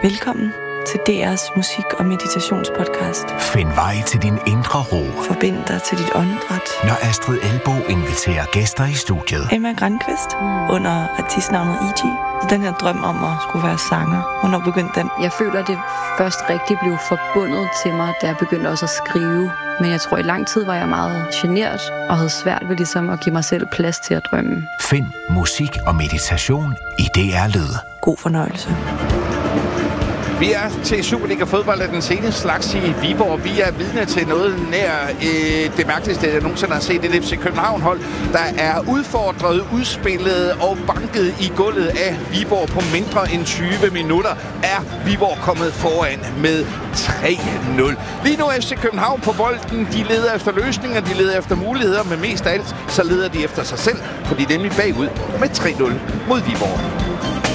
Velkommen til DR's musik- og meditationspodcast. Find vej til din indre ro. Forbind dig til dit åndedræt. Når Astrid Elbo inviterer gæster i studiet. Emma Grandqvist under artistnavnet E.G. Den her drøm om at skulle være sanger. Hvornår begyndte den? Jeg føler, at det først rigtig blev forbundet til mig, da jeg begyndte også at skrive. Men jeg tror, i lang tid var jeg meget genert og havde svært ved ligesom at give mig selv plads til at drømme. Find musik og meditation i DR Lyd. God fornøjelse. Vi er til Superliga fodbold af den seneste slags i Viborg. Vi er vidne til noget nær det mærkeligste, jeg nogensinde har set. Et FC København-hold, der er udfordret, udspillet og banket i gulvet af Viborg på mindre end 20 minutter. Er Viborg kommet foran med 3-0. Lige nu er FC København på bolden. De leder efter løsninger, de leder efter muligheder, men mest af alt så leder de efter sig selv, for de er nemlig bagud med 3-0 mod Viborg.